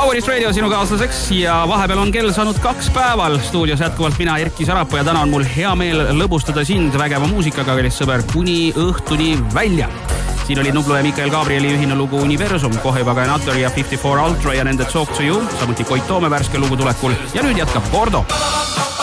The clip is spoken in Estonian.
Powerist Radio sinu kaaslaseks ja vahepeal on kell saanud 2 päeval. Stuudios jätkuvalt mina, Erki Sarapuu ja täna on mul hea meel lõbustada sind vägeva muusikaga, kellest sõber, kuni õhtuni välja. Siin oli Nublu ja Mikael Gabrieli ühine lugu Universum, kohe juba ka Natori ja 54 Ultra ja nende Talk to You, samuti Koit Toome värske lugu tulekul ja nüüd jätkab Gordo.